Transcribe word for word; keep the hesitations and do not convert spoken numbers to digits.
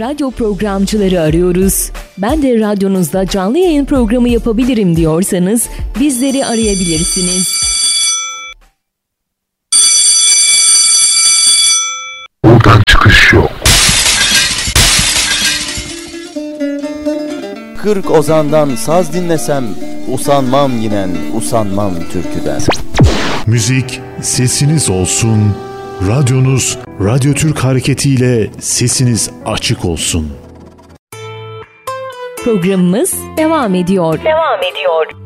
Radyo programcıları arıyoruz. Ben de radyonuzda canlı yayın programı yapabilirim diyorsanız bizleri arayabilirsiniz. Buradan çıkış yok. Kırk ozandan saz dinlesem, usanmam yinen, usanmam türküden. Müzik sesiniz olsun, radyonuz Radyo Türk hareketiyle sesiniz açık olsun. Programımız devam ediyor. Devam ediyor.